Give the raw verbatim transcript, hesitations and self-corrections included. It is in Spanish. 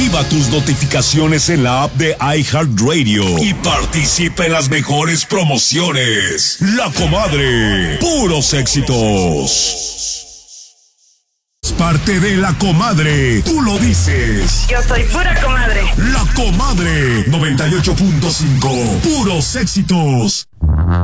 Activa tus notificaciones en la app de iHeartRadio y participa en las mejores promociones. La Comadre, puros éxitos. Parte de La Comadre, tú lo dices. Yo soy pura comadre. La Comadre, noventa y ocho punto cinco, puros éxitos.